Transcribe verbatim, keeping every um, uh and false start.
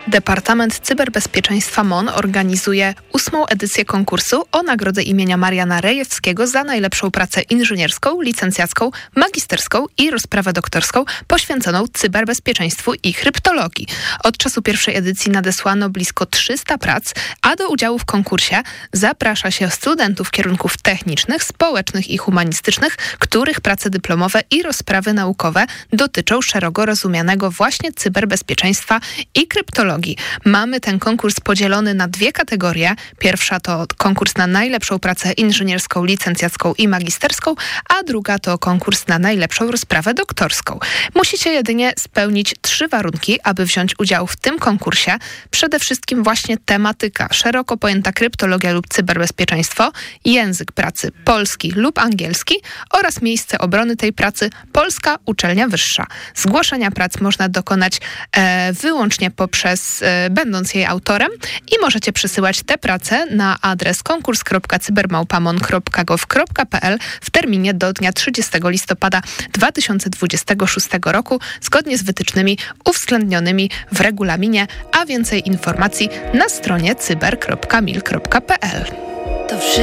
Departament Cyberbezpieczeństwa M O N organizuje ósmą edycję konkursu o nagrodę imienia Mariana Rejewskiego za najlepszą pracę inżynierską, licencjacką, magisterską i rozprawę doktorską poświęconą cyberbezpieczeństwu i kryptologii. Od czasu pierwszej edycji nadesłano blisko trzysta prac, a do udziału w konkursie zaprasza się studentów kierunków technicznych, społecznych i humanistycznych, których prace dyplomowe i rozprawy naukowe dotyczą szeroko rozumianego właśnie cyberbezpieczeństwa i kryptologii. Mamy ten konkurs podzielony na dwie kategorie. Pierwsza to konkurs na najlepszą pracę inżynierską, licencjacką i magisterską, a druga to konkurs na najlepszą rozprawę doktorską. Musicie jedynie spełnić trzy warunki, aby wziąć udział w tym konkursie. Przede wszystkim właśnie tematyka, szeroko pojęta kryptologia lub cyberbezpieczeństwo, język pracy polski lub angielski oraz miejsce obrony tej pracy polska uczelnia wyższa. Zgłoszenia prac można dokonać e, wyłącznie poprzez e, będąc jej autorem i możecie przysyłać te prace na adres konkurs kropka cybermałpa-mon kropka gov kropka pe el w terminie do dnia trzydziestego listopada dwa tysiące dwudziestego szóstego roku zgodnie z wytycznymi uwzględnionymi w regulaminie, a więcej informacji na stronie cyber kropka mil kropka pe el.